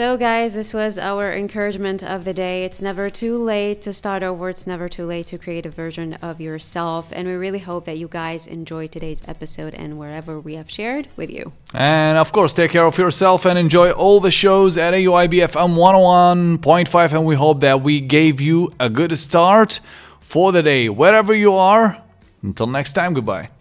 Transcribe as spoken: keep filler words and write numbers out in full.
So guys, this was our encouragement of the day. It's never too late to start over. It's never too late to create a version of yourself. And we really hope that you guys enjoyed today's episode and wherever we have shared with you. And of course, take care of yourself and enjoy all the shows at A U I B F M one oh one point five. And we hope that we gave you a good start for the day, wherever you are. Until next time, goodbye.